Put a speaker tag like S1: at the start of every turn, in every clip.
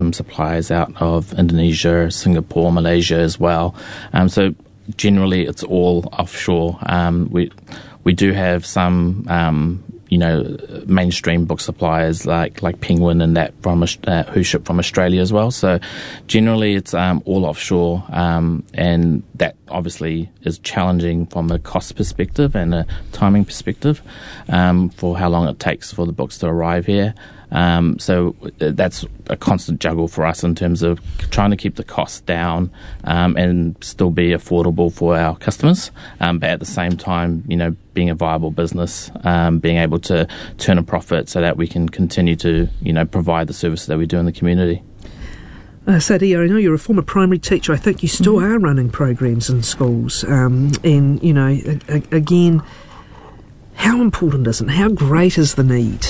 S1: some suppliers out of Indonesia, Singapore, Malaysia as well. So generally, it's all offshore. We do have some, mainstream book suppliers like Penguin and that from who ship from Australia as well. So generally, it's all offshore, and that obviously is challenging from a cost perspective and a timing perspective for how long it takes for the books to arrive here. So that's a constant juggle for us in terms of trying to keep the costs down and still be affordable for our customers, but at the same time, being a viable business, being able to turn a profit so that we can continue to, provide the services that we do in the community.
S2: Sadia, I know you're a former primary teacher. I think you still are running programs in schools. Again, how important is it? How great is the need?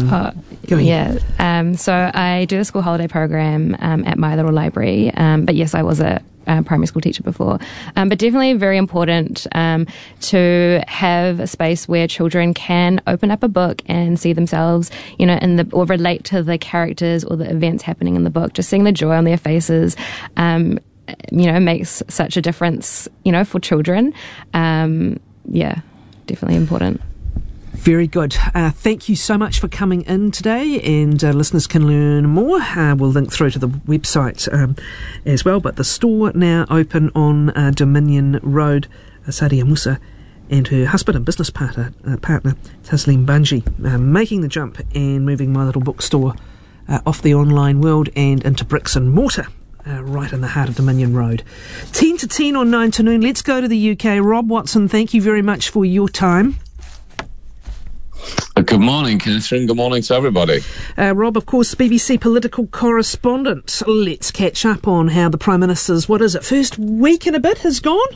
S3: So I do the school holiday program at my little library. But yes, I was a primary school teacher before. But definitely very important to have a space where children can open up a book and see themselves, or relate to the characters or the events happening in the book. Just seeing the joy on their faces, makes such a difference, for children. Definitely important.
S2: Very good. Thank you so much for coming in today, and listeners can learn more. We'll link through to the website as well, but the store now open on Dominion Road. Sadia Musa and her husband and business partner Taslim Banji making the jump and moving My Little Bookstore off the online world and into bricks and mortar. Right in the heart of Dominion Road. 10 to 10 on 9 to noon. Let's go to the UK. Rob Watson, thank you very much for your time.
S4: Good morning, Catherine. Good morning to everybody.
S2: Rob, of course, BBC political correspondent. Let's catch up on how the Prime Minister's, first week and a bit has gone?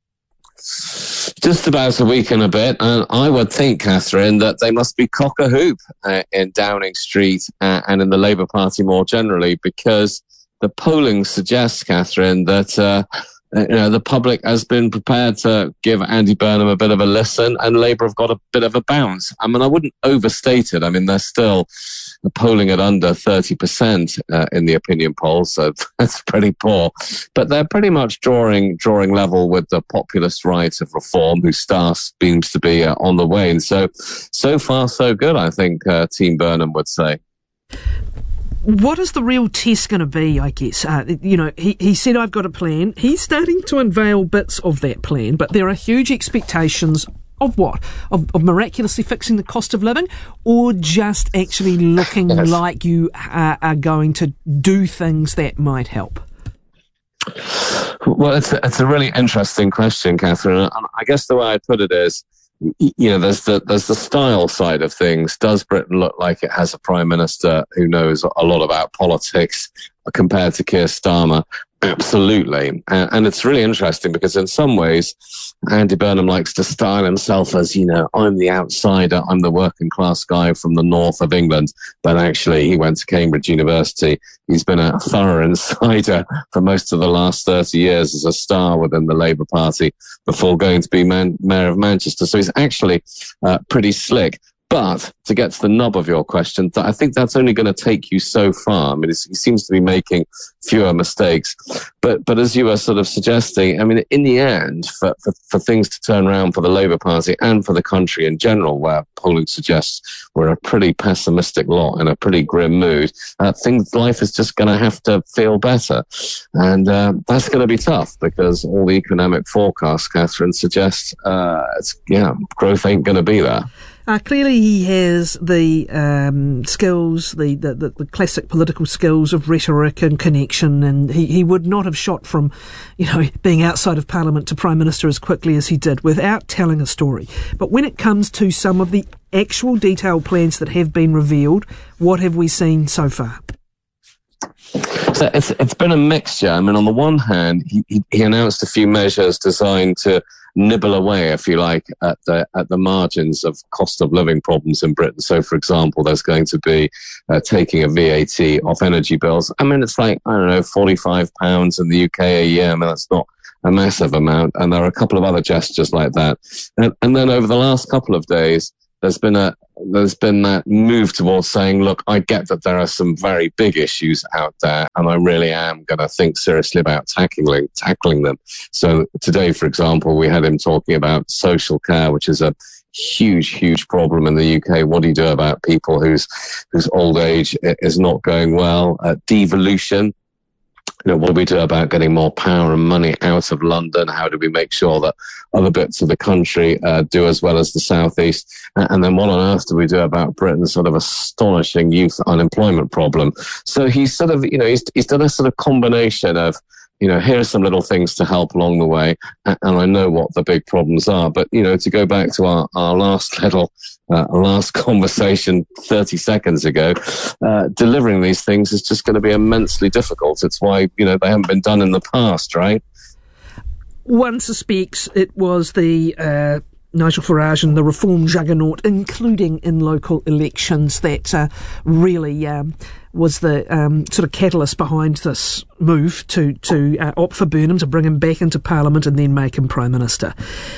S4: Just about a week and a bit, and I would think, Catherine, that they must be cock-a-hoop in Downing Street and in the Labour Party more generally, because the polling suggests, Catherine, that the public has been prepared to give Andy Burnham a bit of a listen, and Labour have got a bit of a bounce. I mean, I wouldn't overstate it. I mean, they're still polling at under 30% in the opinion polls, so that's pretty poor. But they're pretty much drawing level with the populist right of reform, whose star seems to be on the wane. So far, so good, I think Team Burnham would say.
S2: What is the real test going to be, I guess? He said, I've got a plan. He's starting to unveil bits of that plan, but there are huge expectations of what? Of miraculously fixing the cost of living, or just actually looking like you are going to do things that might help?
S4: Well, it's a really interesting question, Catherine. I guess the way I'd put it is, there's the style side of things. Does Britain look like it has a Prime Minister who knows a lot about politics compared to Keir Starmer? Absolutely. And it's really interesting because in some ways, Andy Burnham likes to style himself as, I'm the outsider, I'm the working class guy from the north of England. But actually, he went to Cambridge University. He's been a thorough insider for most of the last 30 years as a star within the Labour Party before going to be Mayor of Manchester. So he's actually pretty slick. But to get to the nub of your question, I think that's only going to take you so far. I mean, he seems to be making fewer mistakes. But as you were sort of suggesting, I mean, in the end, for things to turn around for the Labour Party and for the country in general, where polling suggests we're a pretty pessimistic lot in a pretty grim mood, life is just going to have to feel better. And that's going to be tough because all the economic forecasts, Catherine, suggest growth ain't going to be there.
S2: Clearly he has the skills, the classic political skills of rhetoric and connection, and he would not have shot from, being outside of Parliament to Prime Minister as quickly as he did without telling a story. But when it comes to some of the actual detailed plans that have been revealed, what have we seen so far?
S4: So it's been a mixture. I mean, on the one hand, he announced a few measures designed to nibble away, if you like, at the margins of cost of living problems in Britain. So, for example, there's going to be taking a VAT off energy bills. I mean, it's like, I don't know, £45 in the UK a year. I mean, that's not a massive amount. And there are a couple of other gestures like that. And then over the last couple of days, there's been that move towards saying, look, I get that there are some very big issues out there, and I really am going to think seriously about tackling them. So today, for example, we had him talking about social care, which is a huge problem in the UK. What do you do about people whose old age is not going well? Devolution. What do we do about getting more power and money out of London? How do we make sure that other bits of the country do as well as the southeast? And then what on earth do we do about Britain's sort of astonishing youth unemployment problem? So he's sort of, he's done a sort of combination of, here are some little things to help along the way, and I know what the big problems are. But, to go back to our last conversation 30 seconds ago, delivering these things is just going to be immensely difficult. It's why, they haven't been done in the past, right?
S2: One suspects it was the Nigel Farage and the reform juggernaut, including in local elections, that really was the sort of catalyst behind this move to opt for Burnham, to bring him back into Parliament and then make him Prime Minister.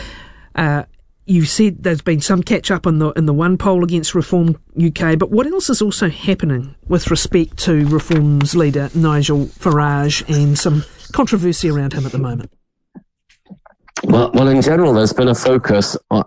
S2: You said there's been some catch-up in the one poll against Reform UK, but what else is also happening with respect to Reform's leader, Nigel Farage, and some controversy around him at the moment?
S4: Well, in general, there's been a focus on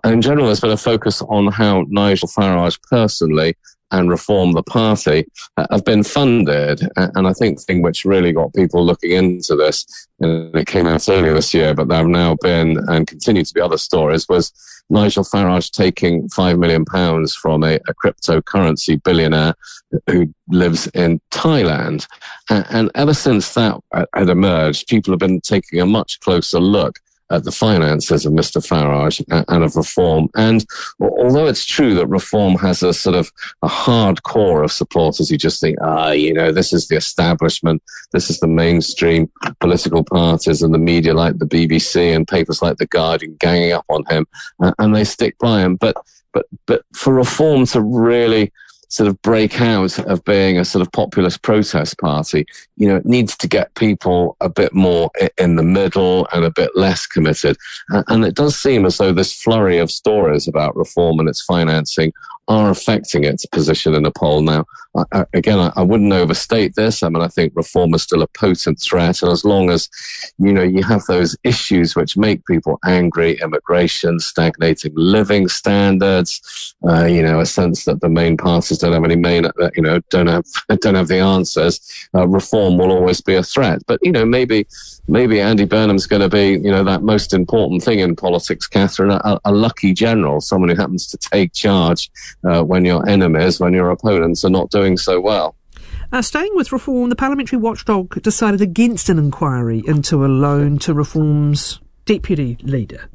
S4: how Nigel Farage personally and Reform, the party, have been funded. And I think the thing which really got people looking into this, and it came out earlier this year, but there have now been and continue to be other stories, was Nigel Farage taking £5 million from a cryptocurrency billionaire who lives in Thailand. And ever since that had emerged, people have been taking a much closer look at the finances of Mr. Farage and of Reform. And although it's true that Reform has a sort of a hard core of supporters who just think, this is the establishment, this is the mainstream political parties and the media like the BBC and papers like The Guardian ganging up on him, and they stick by him. But for Reform to really sort of break out of being a sort of populist protest party, it needs to get people a bit more in the middle and a bit less committed. And it does seem as though this flurry of stories about Reform and its financing are affecting its position in the poll. Now, I wouldn't overstate this. I mean, I think Reform is still a potent threat. And as long as, you have those issues which make people angry, immigration, stagnating living standards, a sense that the main parties don't have any don't have the answers, Reform will always be a threat. But, maybe Andy Burnham's going to be, that most important thing in politics, Catherine, a lucky general, someone who happens to take charge when your enemies, when your opponents are not doing so well.
S2: Staying with Reform, the parliamentary watchdog decided against an inquiry into a loan to Reform's deputy leader.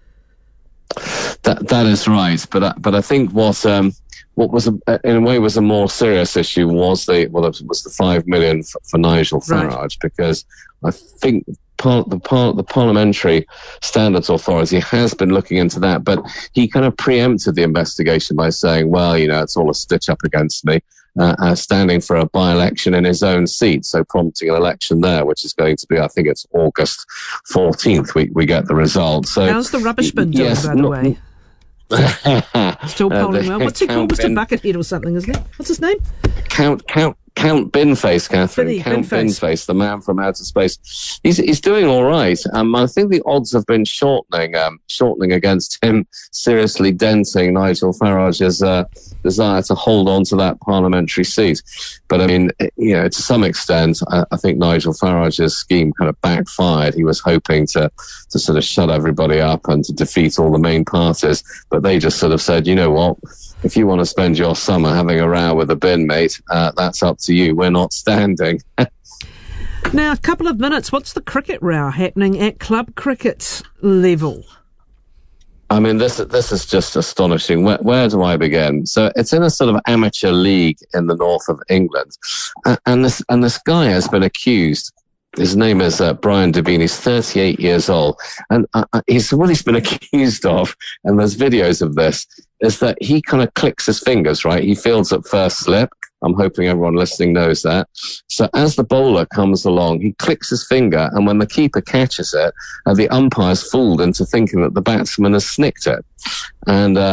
S4: That is right, but I think what was in a way was a more serious issue was the $5 million for Nigel Farage, right? Because I think the Parliamentary Standards Authority has been looking into that, but he kind of preempted the investigation by saying, well, it's all a stitch up against me, standing for a by-election in his own seat, so prompting an election there, which is going to be, I think it's August 14th, we get the result. So
S2: how's the rubbish bin doing, by the way? Still polling well. What's he called? Mr. Buckethead or something, isn't it? What's his name? Count Binface, Catherine. Count Binface, the man from outer space. He's doing all right. I think the odds have been shortening against him, seriously denting Nigel Farage's desire to hold on to that parliamentary seat. But I mean, to some extent, I think Nigel Farage's scheme kind of backfired. He was hoping to sort of shut everybody up and to defeat all the main parties, but they just sort of said, you know what? If you want to spend your summer having a row with a bin mate, that's up to you. We're not standing. Now, a couple of minutes. What's the cricket row happening at club cricket level?
S4: I mean, this is just astonishing. Where do I begin? So it's in a sort of amateur league in the north of England, and this guy has been accused. His name is Brian Devine. He's 38 years old, and what he's been accused of, and there's videos of this, is that he kind of clicks his fingers, right? He fields at first slip. I'm hoping everyone listening knows that. So as the bowler comes along, he clicks his finger, and when the keeper catches it, the umpire's fooled into thinking that the batsman has snicked it. And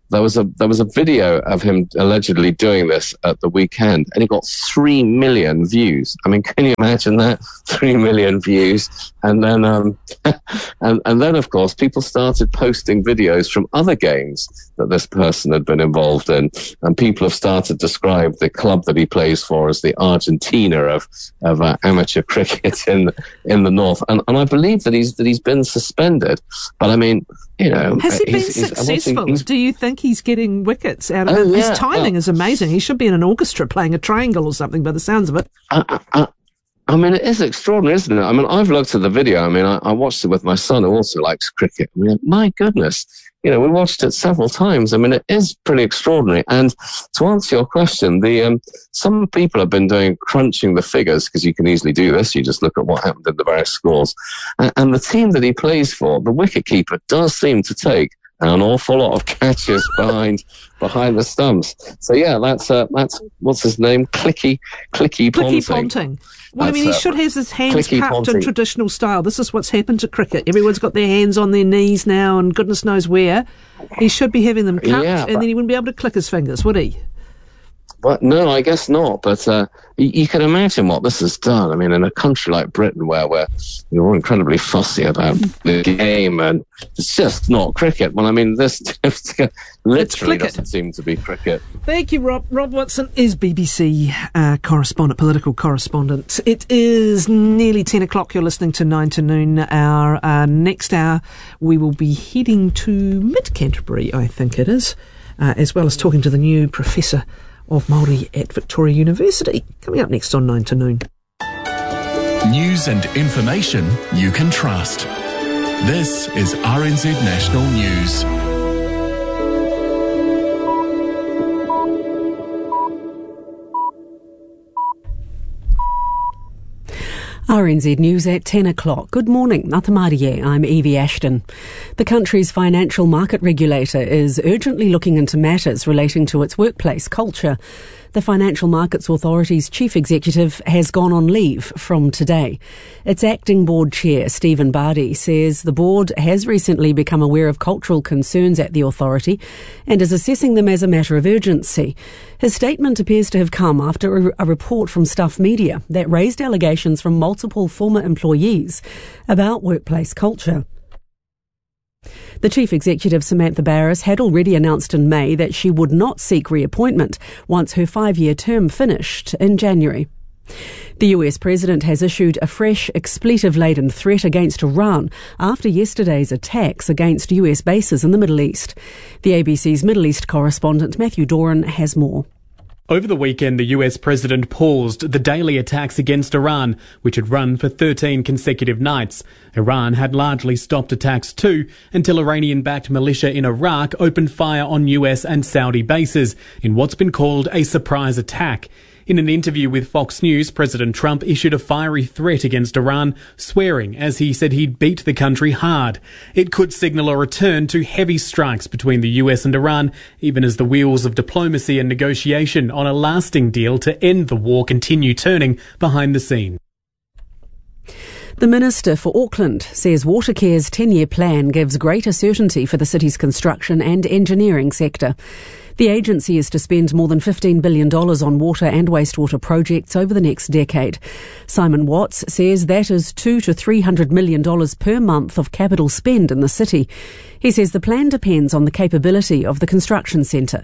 S4: there was a video of him allegedly doing this at the weekend, and he got 3 million views. I mean, can you imagine that? 3 million views. And then, and then, of course, people started posting videos from other games that this person had been involved in, and people have started to describe the club that he plays for as the Argentina of amateur cricket in the north. And I believe that he's been suspended. But I mean,
S2: has he been successful? Do you think he's getting wickets out of it? His timing is amazing. He should be in an orchestra playing a triangle or something by the sounds of it.
S4: I mean, it is extraordinary, isn't it? I mean, I've looked at the video. I mean, I watched it with my son, who also likes cricket. I mean, my goodness, we watched it several times. I mean, it is pretty extraordinary. And to answer your question, some people have been crunching the figures, because you can easily do this. You just look at what happened in the various scores. And the team that he plays for, the wicketkeeper, does seem to take an awful lot of catches behind the stumps. So yeah, that's what's his name? Clicky Ponting.
S2: Well, I mean, he should have his hands cupped in traditional style. This is what's happened to cricket. Everyone's got their hands on their knees now, and goodness knows where. He should be having them cupped, and then he wouldn't be able to click his fingers, would he?
S4: But no, I guess not. But you can imagine what this has done. I mean, in a country like Britain, where we're incredibly fussy about the game, and it's just not cricket. Well, I mean, this literally doesn't seem to be cricket.
S2: Thank you, Rob. Rob Watson is BBC political correspondent. It is nearly 10 o'clock. You're listening to 9 to Noon. Our next hour, we will be heading to Mid-Canterbury, I think it is, as well as talking to the new professor of Māori at Victoria University. Coming up next on 9 to Noon.
S5: News and information you can trust. This is RNZ National News.
S6: RNZ News at 10 o'clock. Good morning. Ngā Mārie, I'm Evie Ashton. The country's financial market regulator is urgently looking into matters relating to its workplace culture. The Financial Markets Authority's chief executive has gone on leave from today. Its acting board chair, Stephen Bardi, says the board has recently become aware of cultural concerns at the authority and is assessing them as a matter of urgency. His statement appears to have come after a report from Stuff Media that raised allegations from multiple former employees about workplace culture. The Chief Executive, Samantha Barris, had already announced in May that she would not seek reappointment once her 5-year term finished in January. The US President has issued a fresh expletive-laden threat against Iran after yesterday's attacks against US bases in the Middle East. The ABC's Middle East correspondent Matthew Doran has more.
S7: Over the weekend, the US president paused the daily attacks against Iran, which had run for 13 consecutive nights. Iran had largely stopped attacks too, until Iranian-backed militia in Iraq opened fire on US and Saudi bases in what's been called a surprise attack. In an interview with Fox News, President Trump issued a fiery threat against Iran, swearing as he said he'd beat the country hard. It could signal a return to heavy strikes between the US and Iran, even as the wheels of diplomacy and negotiation on a lasting deal to end the war continue turning behind the scene.
S6: The Minister for Auckland says Watercare's 10-year plan gives greater certainty for the city's construction and engineering sector. The agency is to spend more than $15 billion on water and wastewater projects over the next decade. Simon Watts says that is $200 to $300 million per month of capital spend in the city. He says the plan depends on the capability of the construction sector.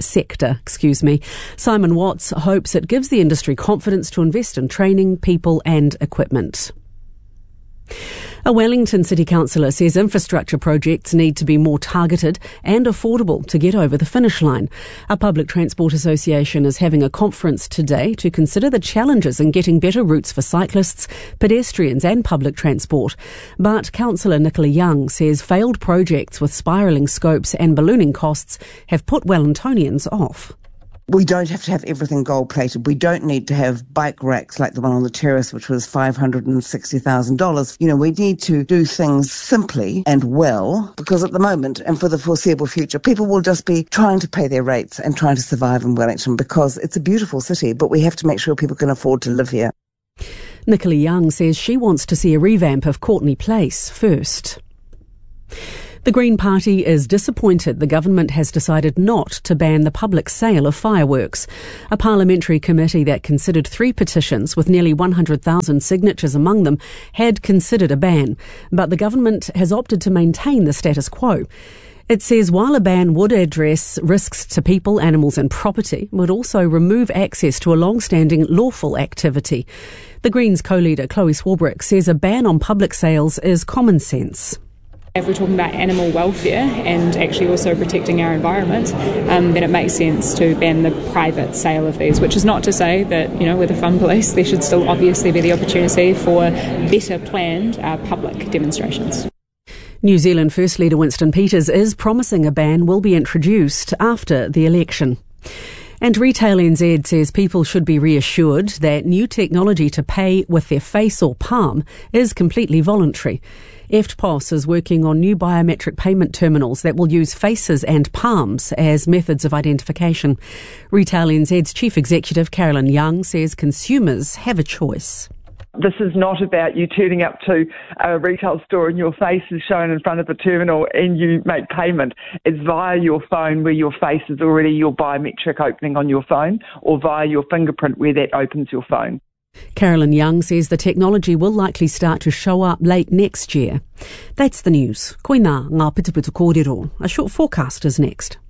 S6: Simon Watts hopes it gives the industry confidence to invest in training, people and equipment. A Wellington City Councillor says infrastructure projects need to be more targeted and affordable to get over the finish line. A public transport association is having a conference today to consider the challenges in getting better routes for cyclists, pedestrians and public transport. But Councillor Nicola Young says failed projects with spiralling scopes and ballooning costs have put Wellingtonians off.
S8: We don't have to have everything gold-plated. We don't need to have bike racks like the one on the terrace, which was $560,000. We need to do things simply and well, because at the moment and for the foreseeable future, people will just be trying to pay their rates and trying to survive in Wellington because it's a beautiful city, but we have to make sure people can afford to live here.
S6: Nicola Young says she wants to see a revamp of Courtenay Place first. The Green Party is disappointed the government has decided not to ban the public sale of fireworks. A parliamentary committee that considered 3 petitions with nearly 100,000 signatures among them had considered a ban, but the government has opted to maintain the status quo. It says while a ban would address risks to people, animals and property, it would also remove access to a long-standing lawful activity. The Greens co-leader Chloe Swarbrick says a ban on public sales is common sense.
S9: If we're talking about animal welfare and actually also protecting our environment, then it makes sense to ban the private sale of these, which is not to say that, with the fun police, there should still obviously be the opportunity for better planned public demonstrations.
S6: New Zealand First Leader Winston Peters is promising a ban will be introduced after the election. And Retail NZ says people should be reassured that new technology to pay with their face or palm is completely voluntary. EFTPOS is working on new biometric payment terminals that will use faces and palms as methods of identification. Retail NZ's Chief Executive Carolyn Young says consumers have a choice.
S10: This is not about you turning up to a retail store and your face is shown in front of the terminal and you make payment. It's via your phone where your face is already your biometric opening on your phone, or via your fingerprint where that opens your phone.
S6: Carolyn Young says the technology will likely start to show up late next year. That's the news. Koina ngā pitupitu kōrero. A short forecast is next.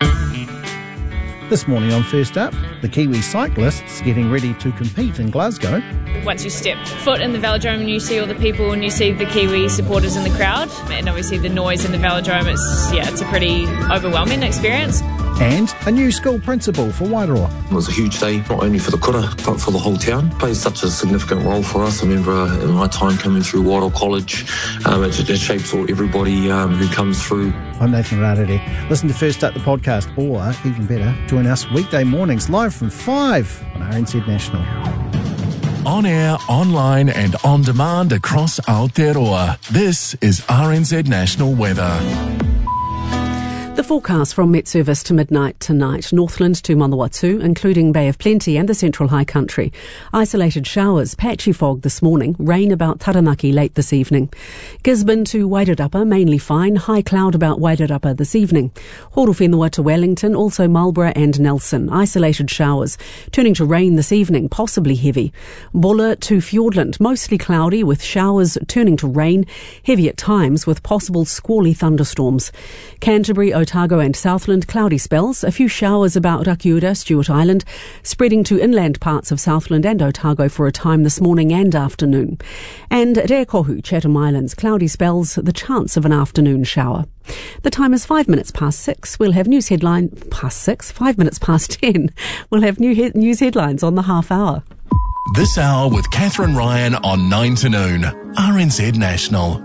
S11: This morning on First Up, the Kiwi cyclists getting ready to compete in Glasgow.
S12: Once you step foot in the velodrome and you see all the people and you see the Kiwi supporters in the crowd, and obviously the noise in the velodrome, it's a pretty overwhelming experience.
S11: And a new school principal for Wairoa.
S13: It was a huge day, not only for the kura, but for the whole town. It plays such a significant role for us. I remember in my time coming through Wairoa College, it shapes everybody who comes through.
S11: I'm Nathan Rarere. Listen to First Up the podcast, or even better, join us weekday mornings live from 5 on RNZ National.
S5: On air, online and on demand across Aotearoa. This is RNZ National Weather.
S6: The forecast from Met Service to midnight tonight. Northland to Manawatu, including Bay of Plenty and the Central High Country. Isolated showers, patchy fog this morning, rain about Taranaki late this evening. Gisborne to Wairarapa, mainly fine, high cloud about Wairarapa this evening. Horowhenua to Wellington, also Marlborough and Nelson. Isolated showers, turning to rain this evening, possibly heavy. Buller to Fiordland, mostly cloudy with showers turning to rain, heavy at times with possible squally thunderstorms. Canterbury, Otago and Southland, cloudy spells, a few showers about Rakiura, Stewart Island, spreading to inland parts of Southland and Otago for a time this morning and afternoon. And Rekohu, Chatham Islands, cloudy spells, the chance of an afternoon shower. The time is 5 minutes past 6. We'll have news headline past 6, 5 minutes past 10. We'll have news headlines on the half hour.
S5: This hour with Catherine Ryan on 9 to noon. RNZ National.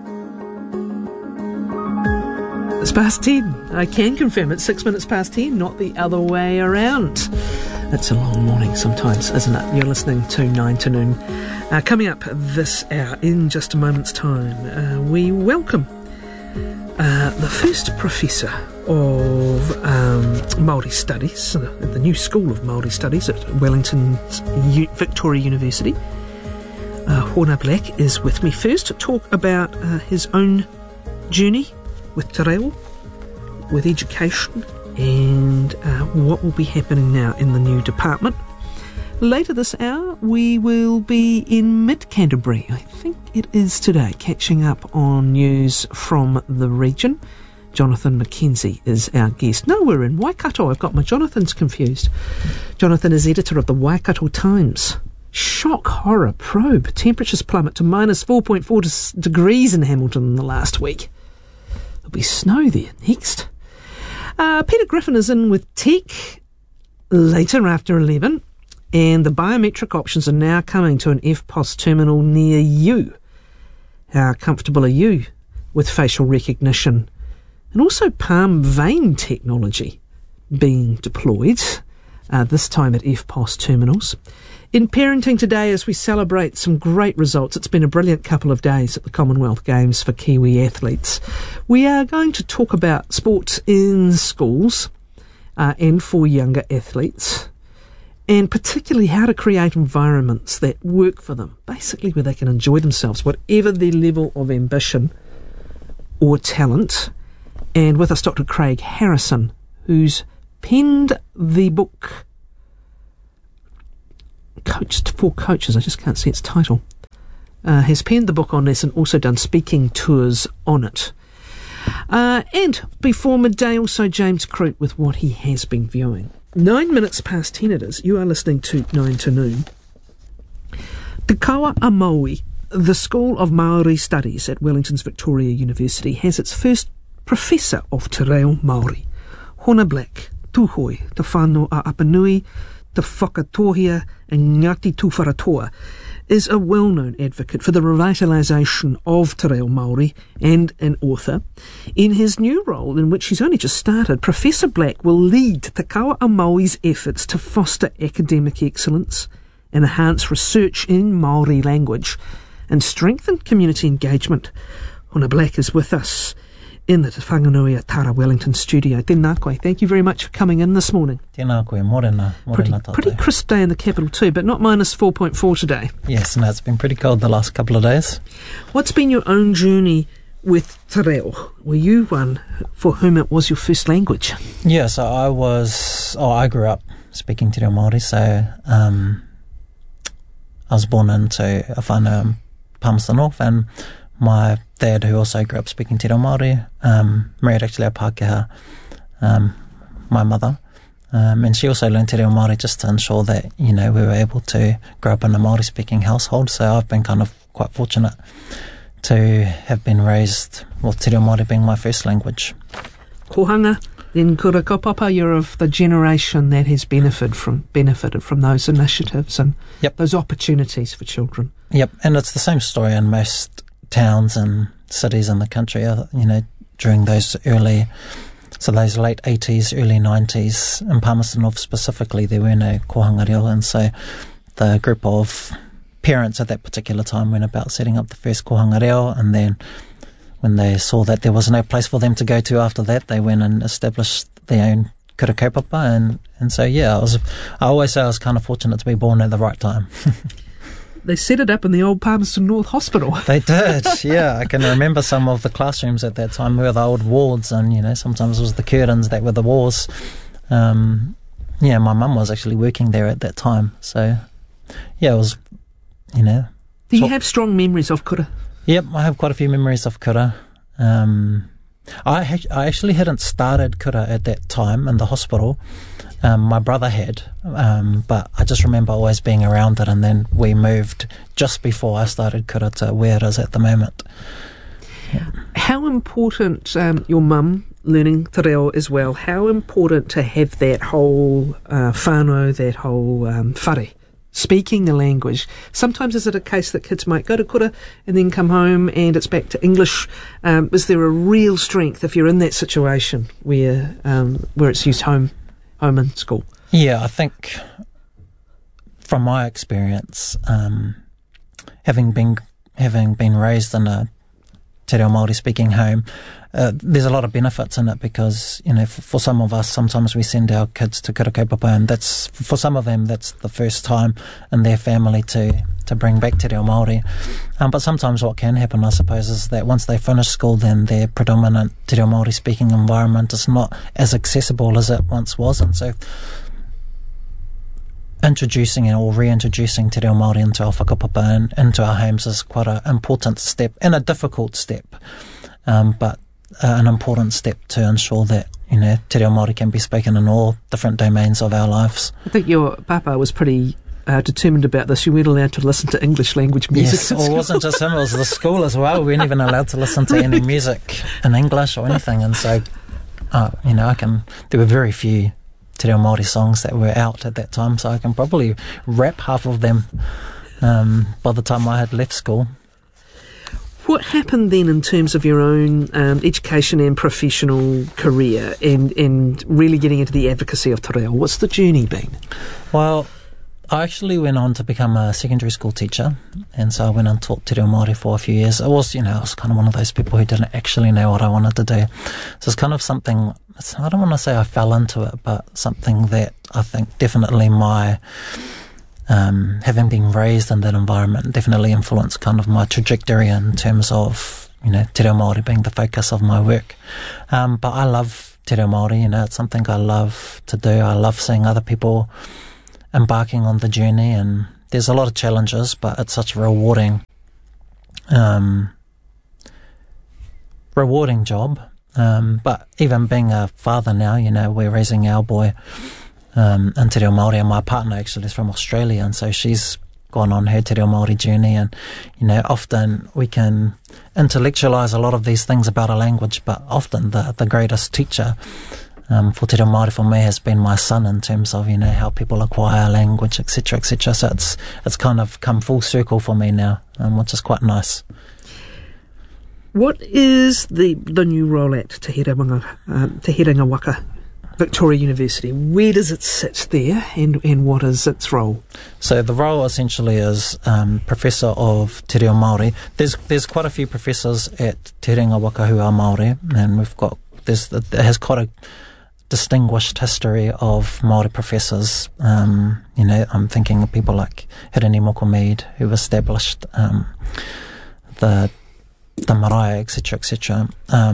S2: It's past 10. I can confirm it's 6 minutes past 10, not the other way around. It's a long morning sometimes, isn't it? You're listening to 9 to noon. Coming up this hour, in just a moment's time, we welcome the first professor of Māori Studies, the new School of Māori Studies at Wellington's Victoria University. Hona Black is with me first to talk about his own journey with te reo, with education, and what will be happening now in the new department. Later this hour, we will be in mid-Canterbury, I think it is today, catching up on news from the region. Jonathan McKenzie is our guest. No, we're in Waikato. I've got my Jonathans confused. Jonathan is editor of the Waikato Times. Shock horror probe. Temperatures plummet to minus 4.4 degrees in Hamilton in the last week. There'll be snow there next. Peter Griffin is in with tech later after 11, and the biometric options are now coming to an EFTPOS terminal near you. How comfortable are you with facial recognition and also palm vein technology being deployed, this time at EFTPOS terminals? In parenting today, as we celebrate some great results, it's been a brilliant couple of days at the Commonwealth Games for Kiwi athletes. We are going to talk about sports in schools and for younger athletes, and particularly how to create environments that work for them, basically where they can enjoy themselves, whatever their level of ambition or talent, And with us, Dr. Craig Harrison, who's penned the book for Coaches. I just can't see its title. Has penned the book on this and also done speaking tours on it. And before midday, also James Croot with what he has been viewing. 9 minutes past 10 it is. You are listening to 9 to Noon. Te Kawa a Maui, the School of Maori Studies at Wellington's Victoria University, has its first Professor of Te Reo Māori. Hona Black, Tuhoi, Te Whānau a Apanui, Te Whakatohia and Ngāti Tūwharatoa, is a well-known advocate for the revitalisation of Te Reo Māori and an author. In his new role, in which he's only just started, Professor Black will lead Te Kawa a Maui's efforts to foster academic excellence, enhance research in Māori language, and strengthen community engagement. Hona Black is with us in the Te Whanganui Tara Wellington studio. Tēnā koe. Thank you very much for coming in this morning.
S14: Tēnā koe, morena tātou.
S2: Pretty crisp day in the capital too, but not minus 4.4 today.
S14: Yes, no, it's been pretty cold the last couple of days.
S2: What's been your own journey with Te Reo? Were you one for whom it was your first language?
S14: Yeah, so I grew up speaking Te Reo Māori, so I was born into a whānau in Palmerston North, and my dad, who also grew up speaking Te Reo Māori, married actually a Pākehā, my mother, and she also learned Te Reo Māori just to ensure that, you know, we were able to grow up in a Māori speaking household. So I've been kind of quite fortunate to have been raised with Te Reo Māori being my first language.
S2: Kohanga, then kura kaupapa, you're of the generation that has benefited from those initiatives and those opportunities for children.
S14: Yep, and it's the same story in most towns and cities in the country, you know, during those late 80s, early 90s, in Palmerston North specifically, there were no kohanga reo, and so the group of parents at that particular time went about setting up the first kohanga reo, and then when they saw that there was no place for them to go to after that, they went and established their own kura kaupapa, and so yeah, I always say I was kind of fortunate to be born at the right time.
S2: They set it up in the old Palmerston North Hospital.
S14: They did, yeah. I can remember some of the classrooms at that time were the old wards, and, you know, sometimes it was the curtains that were the walls. Yeah, my mum was actually working there at that time. So, yeah, it was, you know.
S2: Do you have strong memories of kura?
S14: Yep, I have quite a few memories of kura. I actually hadn't started kura at that time in the hospital. My brother had, but I just remember always being around it, and then we moved just before I started kura to where it is at the moment. Yeah.
S2: How important, your mum learning te reo as well, how important to have that whole whānau, that whole whare, speaking the language? Sometimes is it a case that kids might go to kura and then come home and it's back to English? Is there a real strength if you're in that situation where it's used home in school?
S14: Yeah, I think from my experience, having been raised in a Te Reo Māori speaking home, there's a lot of benefits in it because, you know, for some of us, sometimes we send our kids to kura kaupapa, and that's, for some of them, that's the first time in their family to bring back Te Reo Māori. But sometimes what can happen, I suppose, is that once they finish school, then their predominant Te Reo Māori speaking environment is not as accessible as it once was, and so introducing or reintroducing Te Reo Māori into our whakapapa and into our homes is quite an important step, and a difficult step, but an important step to ensure that, you know, Te Reo Māori can be spoken in all different domains of our lives.
S2: I think your papa was pretty determined about this. You weren't allowed to listen to English language music.
S14: Yes, well, it wasn't just him, it was the school as well. We weren't even allowed to listen to any music in English or anything, and so, you know, there were very few Te Reo Māori songs that were out at that time, so I can probably rap half of them by the time I had left school.
S2: What happened then in terms of your own education and professional career and really getting into the advocacy of te reo? What's the journey been?
S14: Well, I actually went on to become a secondary school teacher, and so I went and taught Te Reo Māori for a few years. I was kind of one of those people who didn't actually know what I wanted to do. So it's kind of something, I don't want to say I fell into it, but something that I think definitely my having been raised in that environment definitely influenced kind of my trajectory in terms of, Te Reo Māori being the focus of my work. But I love Te Reo Māori, it's something I love to do. I love seeing other people embarking on the journey, and there's a lot of challenges, but it's such a rewarding job. But even being a father now, we're raising our boy in Te Reo Māori, and my partner actually is from Australia, and so she's gone on her Te Reo Māori journey, and often we can intellectualise a lot of these things about a language, but often the greatest teacher for Te Reo Māori for me has been my son, in terms of how people acquire language, etc., etc. So it's kind of come full circle for me now, which is quite nice.
S2: What is the new role at Te Herenga Waka Victoria University? Where does it sit there, and what is its role?
S14: So the role essentially is Professor of Te Reo Māori. There's quite a few professors at Te Herenga Waka who are Māori, and it has quite a distinguished history of Māori professors. I'm thinking of people like Hirini Mokomead, who established the marae, etc., etc.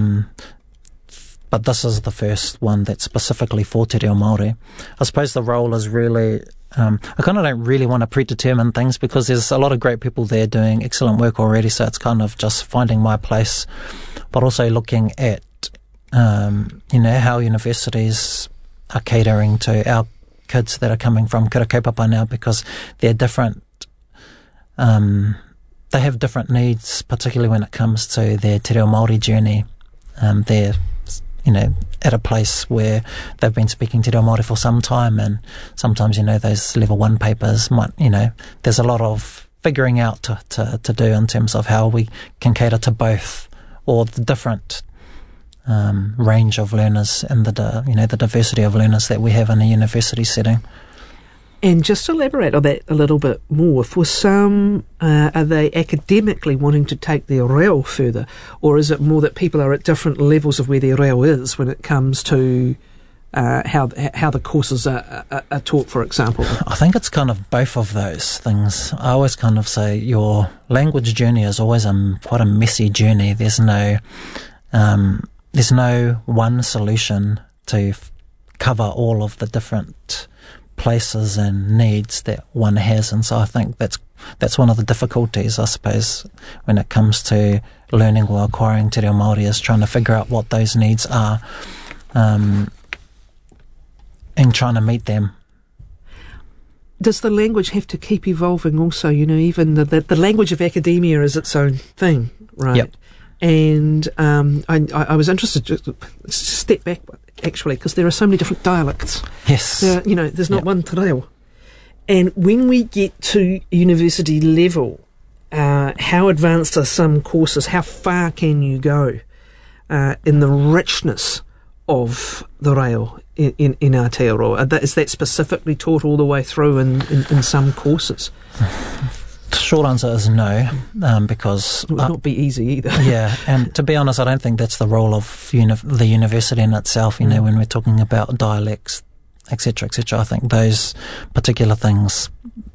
S14: But this is the first one that's specifically for Te Reo Māori. I suppose the role is really, I kind of don't really want to predetermine things, because there's a lot of great people there doing excellent work already, so it's kind of just finding my place, but also looking at, how universities are catering to our kids that are coming from kura kaupapa now, because they're different, they have different needs, particularly when it comes to their Te Reo Māori journey. They're at a place where they've been speaking Te Reo Māori for some time, and sometimes, those level 1 papers might, there's a lot of figuring out to do in terms of how we can cater to both, or the different range of learners and the diversity of learners that we have in a university setting.
S2: And just elaborate on that a little bit more. For some, are they academically wanting to take their reo further, or is it more that people are at different levels of where their reo is when it comes to how the courses are taught, for example?
S14: I think it's kind of both of those things. I always kind of say your language journey is always quite a messy journey. There's no one solution to cover all of the different places and needs that one has, and so I think that's one of the difficulties, I suppose, when it comes to learning or acquiring Te Reo Māori, is trying to figure out what those needs are, and trying to meet them.
S2: Does the language have to keep evolving also? Even the language of academia is its own thing, right?
S14: Yep.
S2: And I was interested to step back, actually, because there are so many different dialects.
S14: Yes.
S2: There's not one te reo. And when we get to university level, how advanced are some courses? How far can you go in the richness of the reo in Aotearoa? Is that specifically taught all the way through in some courses?
S14: The short answer is no, because...
S2: It would not be easy either.
S14: Yeah, and to be honest, I don't think that's the role of the university in itself, when we're talking about dialects, etc., etc. I think those particular things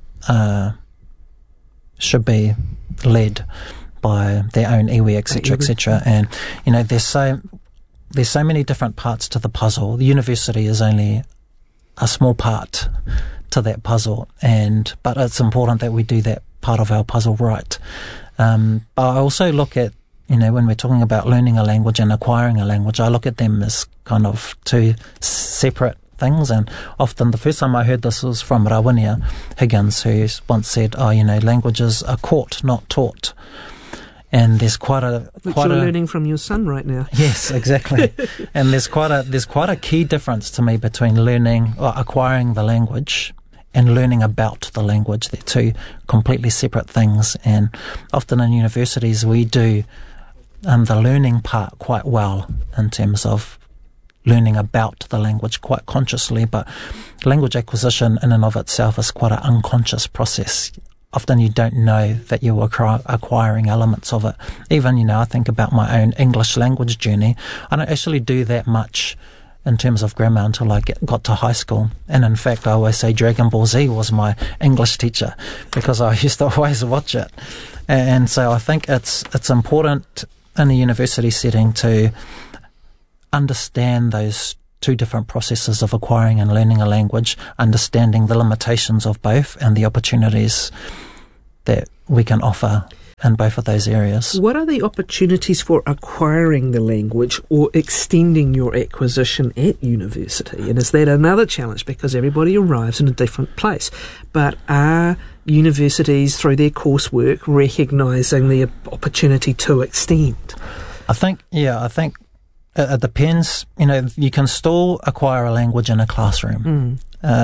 S14: should be led by their own iwi, etc., etc. And, there's so many different parts to the puzzle. The university is only a small part to that puzzle, but it's important that we do that part of our puzzle right. But I also look at, when we're talking about learning a language and acquiring a language, I look at them as kind of two separate things. And often the first time I heard this was from Rawinia Higgins, who once said, languages are caught, not taught. And there's which you're learning from your son right now. Yes, exactly. And there's quite a key difference to me between learning or acquiring the language and learning about the language. They're two completely separate things, and often in universities we do the learning part quite well in terms of learning about the language quite consciously, but language acquisition in and of itself is quite an unconscious process. Often you don't know that you're acquiring elements of it. Even, I think about my own English language journey. I don't actually do that much in terms of grammar until I got to high school. And in fact, I always say Dragon Ball Z was my English teacher, because I used to always watch it. And so I think it's important in a university setting to understand those two different processes of acquiring and learning a language, understanding the limitations of both and the opportunities that we can offer in both of those areas.
S2: What are the opportunities for acquiring the language or extending your acquisition at university? And is that another challenge because everybody arrives in a different place? But are universities, through their coursework, recognising the opportunity to extend?
S14: I think it depends. You know, you can still acquire a language in a classroom.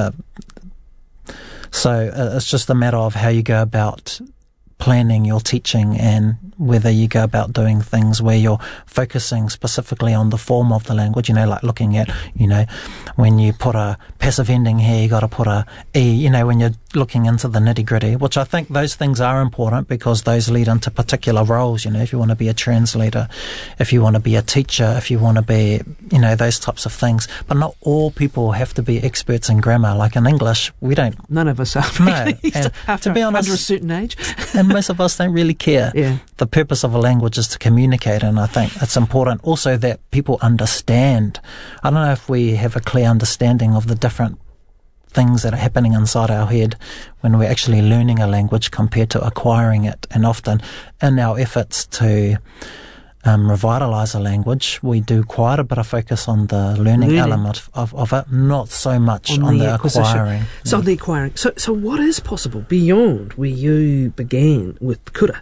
S14: So it's just a matter of how you go about planning your teaching and whether you go about doing things where you're focusing specifically on the form of the language, you know, like looking at, you know, when you put a passive ending here, you got to put a E, you know, when you're looking into the nitty gritty, which I think those things are important because those lead into particular roles, you know, if you want to be a translator, if you want to be a teacher, if you want to be, you know, those types of things. But not all people have to be experts in grammar. Like in English, we don't.
S2: None of us are.
S14: No. And
S2: after,
S14: to be honest,
S2: under a certain age.
S14: And most of us don't really care.
S2: Yeah.
S14: The purpose of a language is to communicate, and I think it's important also that people understand. I don't know if we have a clear understanding of the different things that are happening inside our head when we're actually learning a language compared to acquiring it. And often in our efforts to revitalise a language, we do quite a bit of focus on the learning element of it, not so much on the acquiring.
S2: So the acquiring. So what is possible beyond where you began with kura?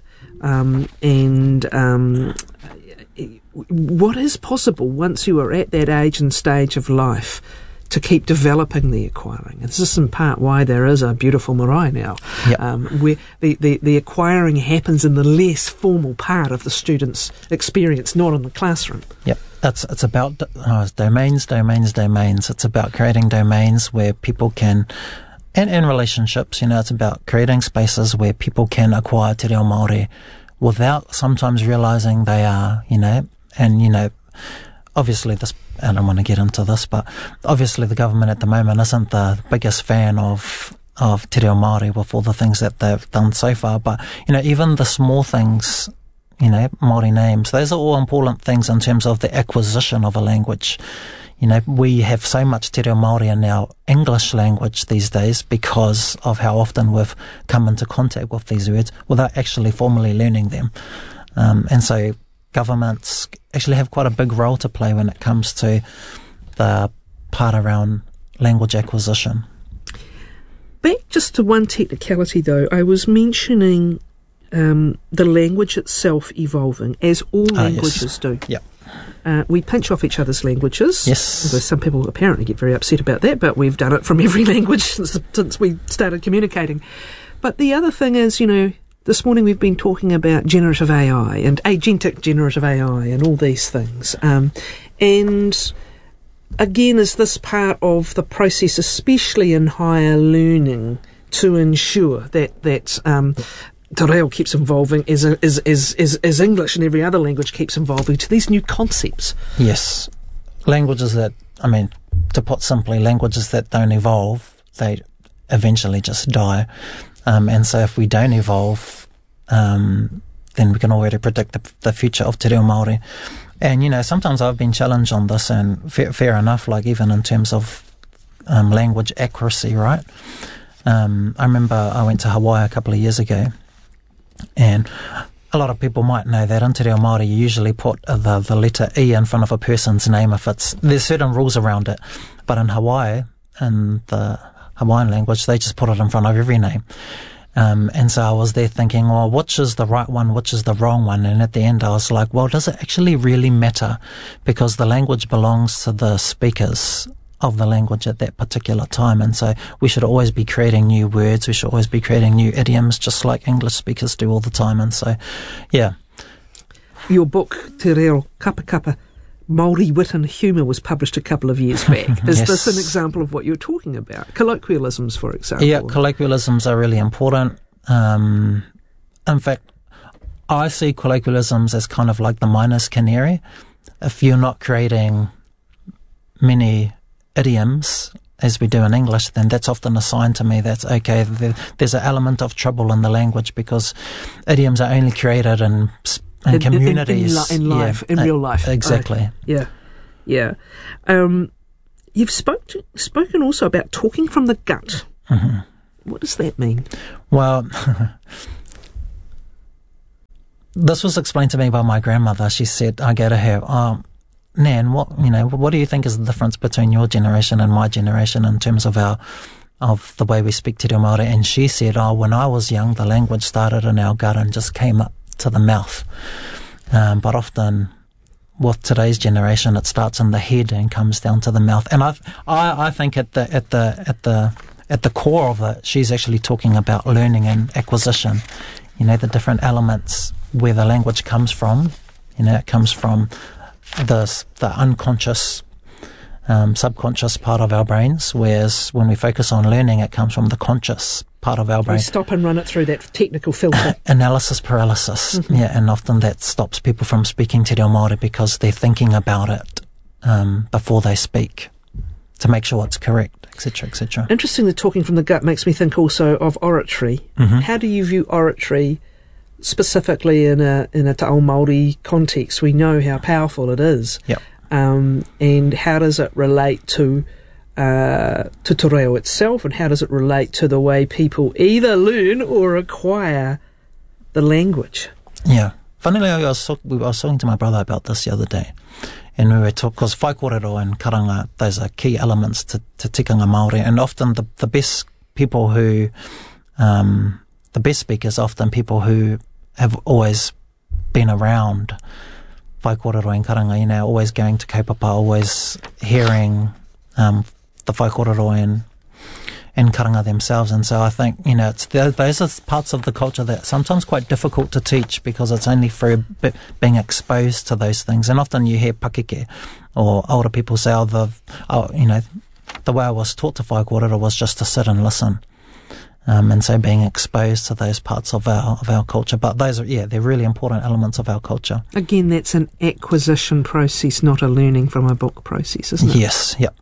S2: What is possible once you are at that age and stage of life to keep developing the acquiring? And this is in part why there is a beautiful marae now, where the acquiring happens in the less formal part of the student's experience, not in the classroom.
S14: Yep. It's about domains. It's about creating domains where people can, and in relationships, you know, it's about creating spaces where people can acquire te reo Māori without sometimes realising they are, you know, and, you know, obviously this, I don't want to get into this, but obviously the government at the moment isn't the biggest fan of te reo Māori with all the things that they've done so far. But, you know, even the small things, you know, Māori names, those are all important things in terms of the acquisition of a language. You know, we have so much te reo Māori in our English language these days because of how often we've come into contact with these words without actually formally learning them. And so governments actually have quite a big role to play when it comes to the part around language acquisition.
S2: Back just to one technicality though, I was mentioning the language itself evolving, as all languages do.
S14: Yep.
S2: We pinch off each other's languages.
S14: Yes.
S2: Although some people apparently get very upset about that, but we've done it from every language since we started communicating. But the other thing is, you know, this morning we've been talking about generative AI and agentic generative AI and all these things. And again, is this part of the process, especially in higher learning, to ensure that te reo keeps evolving as English and every other language keeps evolving to these new concepts?
S14: Yes. Languages that, I mean, to put simply, languages that don't evolve, they eventually just die. And so if we don't evolve, then we can already predict the future of te reo Māori. And, you know, sometimes I've been challenged on this, and fair enough, like even in terms of language accuracy, right? I remember I went to Hawaii a couple of years ago, and a lot of people might know that in te reo Māori you usually put the letter E in front of a person's name if there's certain rules around it. But in Hawaii, in the Hawaiian language, they just put it in front of every name. And so I was there thinking, well, which is the right one, which is the wrong one? And at the end I was like, well, does it actually really matter? Because the language belongs to the speakers of the language at that particular time. And so we should always be creating new words. We should always be creating new idioms, just like English speakers do all the time. And so, yeah.
S2: Your book, Te Reo Kapa Kapa, Māori Wit and Humour, was published a couple of years back. Is
S14: Yes.
S2: this an example of what you're talking about? Colloquialisms, for example.
S14: Yeah, colloquialisms are really important. In fact, I see colloquialisms as kind of like the miner's canary. If you're not creating many idioms, as we do in English, then that's often a sign to me that's there's an element of trouble in the language, because idioms are only created in and communities.
S2: In life, in real life.
S14: Exactly.
S2: Yeah. You've spoken also about talking from the gut.
S14: Mm-hmm.
S2: What does that mean?
S14: Well, this was explained to me by my grandmother. She said, I go to her, Nan, what do you think is the difference between your generation and my generation in terms of the way we speak Te Reo Māori? And she said, when I was young, the language started in our gut and just came up to the mouth. But often with today's generation, it starts in the head and comes down to the mouth. And I think at the core of it, she's actually talking about learning and acquisition. The different elements where the language comes from. It comes from the unconscious, subconscious part of our brains, whereas when we focus on learning, it comes from the conscious part of our brain.
S2: We stop and run it through that technical filter.
S14: Analysis paralysis, and often that stops people from speaking Te Reo Māori because they're thinking about it before they speak to make sure it's correct, etc., etc.
S2: Interestingly, talking from the gut makes me think also of oratory.
S14: Mm-hmm.
S2: How do you view oratory specifically in a Te Ao Māori context? We know how powerful it is.
S14: Yep.
S2: And how does it relate to te reo itself, and how does it relate to the way people either learn or acquire the language?
S14: Yeah. Funnily, I was talking to my brother about this the other day, and we were talking, because whaikorero and karanga, those are key elements to tikanga Māori, and often the best people who, the best speakers, often people who have always been around whaikorero and karanga, always going to kaupapa, always hearing the whaikorero and karanga themselves. And so I think, it's those are parts of the culture that sometimes quite difficult to teach, because it's only through being exposed to those things. And often you hear pakeke or older people say, the way I was taught to whaikorero was just to sit and listen. And so being exposed to those parts of our culture. But those are, they're really important elements of our culture.
S2: Again, that's an acquisition process, not a learning from a book process, isn't it?
S14: Yes, yep.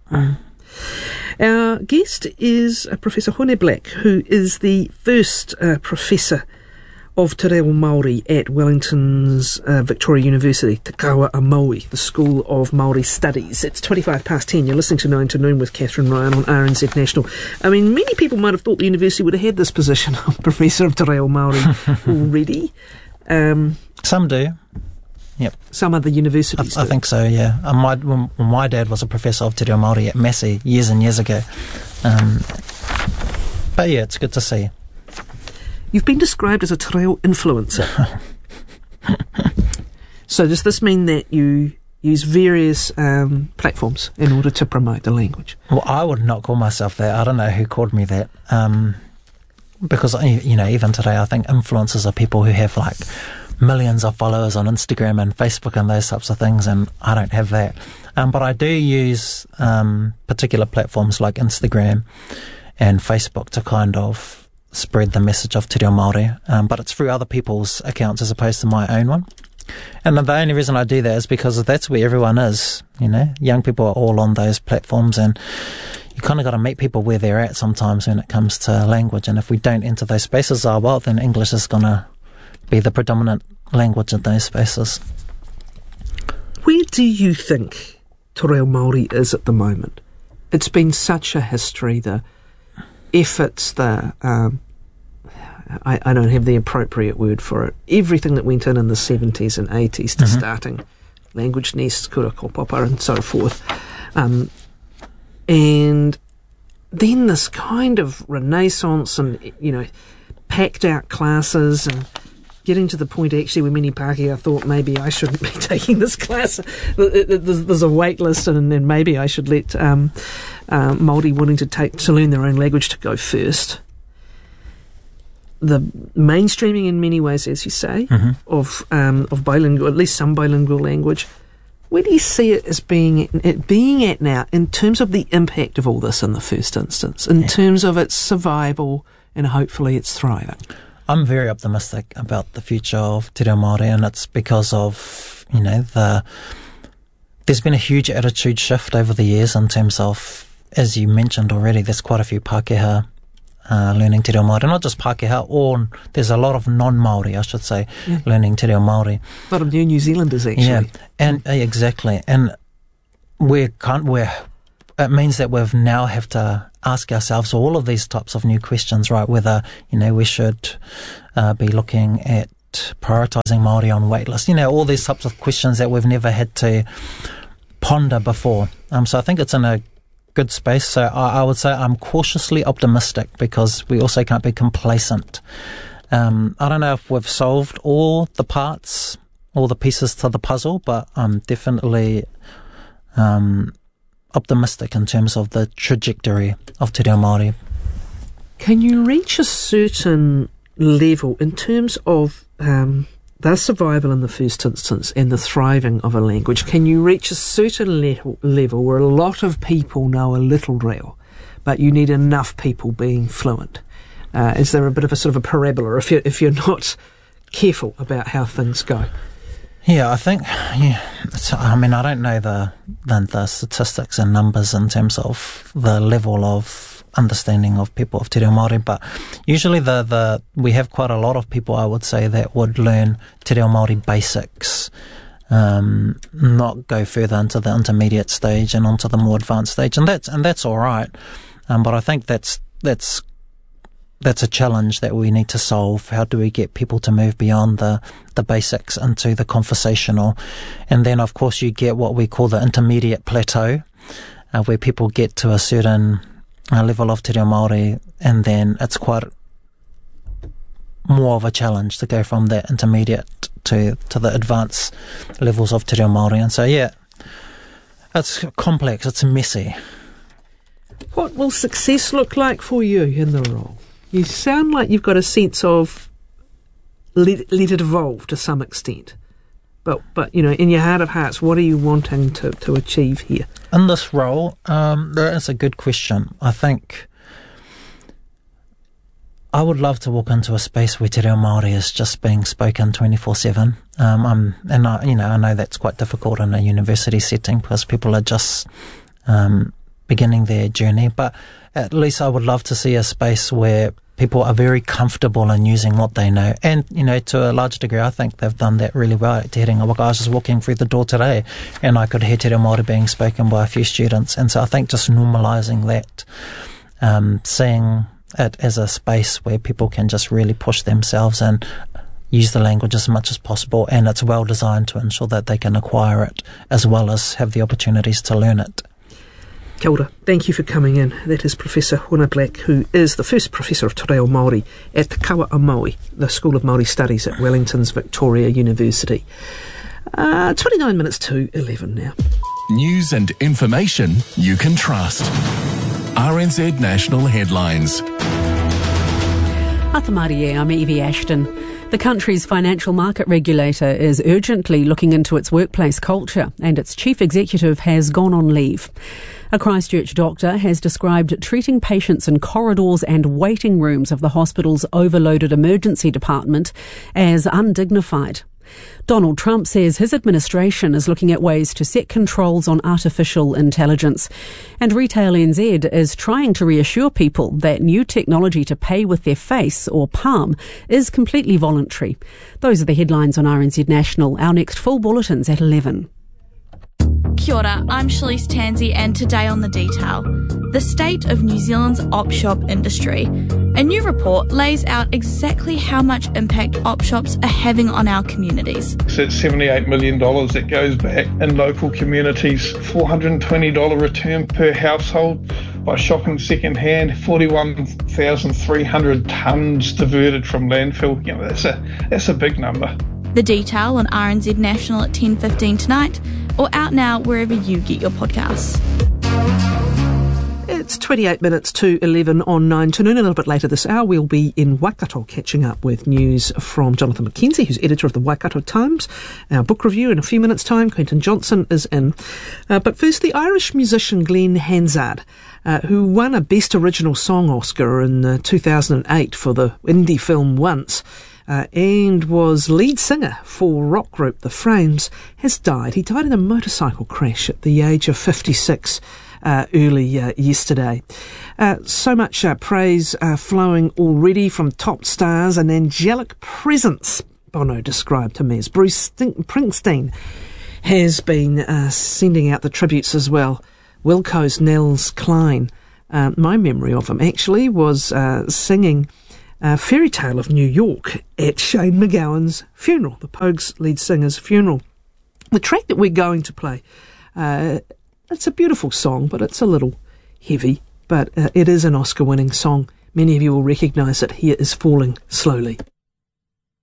S2: Our guest is Professor Hone Black, who is the first professor of Te Reo Māori at Wellington's Victoria University, Te Kawa-a-Maui, the School of Māori Studies. It's 10:25. You're listening to 9 to Noon with Catherine Ryan on RNZ National. I mean, many people might have thought the university would have had this position of Professor of Te Reo Māori already.
S14: Some do. Yep.
S2: Some other universities
S14: I think so, yeah. My dad was a professor of Te Reo Māori at Massey years and years ago. But yeah, it's good to see.
S2: You've been described as a Te Reo influencer. So does this mean that you use various platforms in order to promote the language?
S14: Well, I would not call myself that. I don't know who called me that. Because, even today I think influencers are people who have millions of followers on Instagram and Facebook and those types of things, and I don't have that. But I do use particular platforms like Instagram and Facebook to kind of spread the message of Te Reo Māori, but it's through other people's accounts as opposed to my own one. And the only reason I do that is because that's where everyone is, Young people are all on those platforms, and you kind of got to meet people where they're at sometimes when it comes to language. And if we don't enter those spaces, then English is going to be the predominant language in those spaces.
S2: Where do you think Te Reo Māori is at the moment? It's been such a history, the efforts, I don't have the appropriate word for it, everything that went in the 70s and 80s to starting Language Nest, Kura Kaupapa and so forth. And then this kind of renaissance and, packed out classes and getting to the point actually where many Pākehā thought maybe I shouldn't be taking this class. There's a wait list, and then maybe I should let Māori wanting to learn their own language to go first. The mainstreaming in many ways, as you say, of bilingual, at least some bilingual language. Where do you see it as being at now in terms of the impact of all this in the first instance, in terms of its survival and hopefully its thriving?
S14: I'm very optimistic about the future of Te Reo Māori, and it's because of, there's been a huge attitude shift over the years in terms of, as you mentioned already, there's quite a few Pākehā learning Te Reo Māori, not just Pākehā, or there's a lot of non-Māori, I should say, learning Te Reo Māori.
S2: A lot of New Zealanders, actually.
S14: Yeah, and exactly. And it means that we've now have to ask ourselves all of these types of new questions, right? Whether, we should be looking at prioritising Māori on wait lists, all these types of questions that we've never had to ponder before. So I think it's in a good space. So I would say I'm cautiously optimistic, because we also can't be complacent. I don't know if we've solved all the parts, all the pieces to the puzzle, but I'm definitely optimistic in terms of the trajectory of Te Reo Māori.
S2: Can you reach a certain level in terms of the survival in the first instance and the thriving of a language? Can you reach a certain level where a lot of people know a little reo, but you need enough people being fluent? Is there a bit of a sort of a parabola if you're not careful about how things go?
S14: Yeah, I think, I don't know the statistics and numbers in terms of the level of understanding of people of Te Reo Māori, but usually we have quite a lot of people, I would say, that would learn Te Reo Māori basics, not go further into the intermediate stage and onto the more advanced stage, and that's all right. But I think that's a challenge that we need to solve. How do we get people to move beyond the basics into the conversational? And then, of course, you get what we call the intermediate plateau, where people get to a certain level of Te Reo Māori, and then it's quite more of a challenge to go from that intermediate to the advanced levels of Te Reo Māori. And so, yeah, it's complex, it's messy.
S2: What will success look like for you in the role? You sound like you've got a sense of let it evolve to some extent. But in your heart of hearts, what are you wanting to achieve here?
S14: In this role, that is a good question. I think I would love to walk into a space where Te Reo Māori is just being spoken 24/7. I know that's quite difficult in a university setting because people are just beginning their journey. But at least I would love to see a space where people are very comfortable in using what they know. And, to a large degree, I think they've done that really well at Te Herenga Waka. I was just walking through the door today and I could hear Te Reo Māori being spoken by a few students. And so I think just normalising that, seeing it as a space where people can just really push themselves and use the language as much as possible, and it's well designed to ensure that they can acquire it as well as have the opportunities to learn it.
S2: Kia ora. Thank you for coming in. That is Professor Hona Black, who is the first Professor of Te Reo Māori at Te Kawa-a-Maui, the School of Māori Studies at Wellington's Victoria University. 29 minutes to 11 now.
S5: News and information you can trust. RNZ National Headlines.
S6: Atamarie, I'm Evie Ashton. The country's financial market regulator is urgently looking into its workplace culture, and its chief executive has gone on leave. A Christchurch doctor has described treating patients in corridors and waiting rooms of the hospital's overloaded emergency department as undignified. Donald Trump says his administration is looking at ways to set controls on artificial intelligence. And Retail NZ is trying to reassure people that new technology to pay with their face or palm is completely voluntary. Those are the headlines on RNZ National. Our next full bulletin's at 11.
S15: Kia ora, I'm Shalise Tansey, and today on The Detail, the state of New Zealand's op shop industry. A new report lays out exactly how much impact op shops are having on our communities.
S16: So it's $78 million that goes back in local communities, $420 return per household by shopping second-hand, 41,300 tonnes diverted from landfill. That's a big number.
S15: The Detail on RNZ National at 10:15 tonight, or out now wherever you get your podcasts.
S2: It's 28 minutes to 11 on 9 to noon. A little bit later this hour, we'll be in Waikato catching up with news from Jonathan McKenzie, who's editor of the Waikato Times. Our book review in a few minutes' time. Quentin Johnson is in. But first, the Irish musician Glenn Hansard, who won a Best Original Song Oscar in 2008 for the indie film Once, and was lead singer for rock group The Frames, has died. He died in a motorcycle crash at the age of 56 early yesterday. So much praise flowing already from top stars, an angelic presence, Bono described him as. Bruce Springsteen has been sending out the tributes as well. Wilco's Nels Klein, my memory of him actually was singing Fairy Tale of New York at Shane MacGowan's funeral, the Pogues lead singer's funeral. The track that we're going to play, it's a beautiful song, but it's a little heavy, but it is an Oscar-winning song. Many of you will recognise it. Here is Falling Slowly.